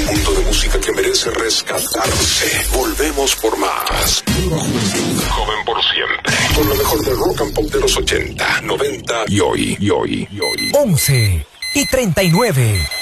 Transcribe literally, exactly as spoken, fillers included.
mundo de música que merece rescatarse. Volvemos por más. Joven por siempre. Con lo mejor del rock and pop de los ochenta, noventa y hoy, y hoy, y hoy. once y treinta y nueve.